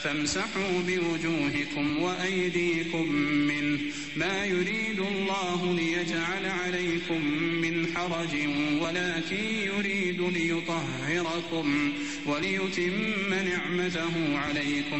فامسحوا بوجوهكم وأيديكم منه ما يريد الله ليجعل عليكم من حرج ولكن يريد ليطهركم وليتم نعمته عليكم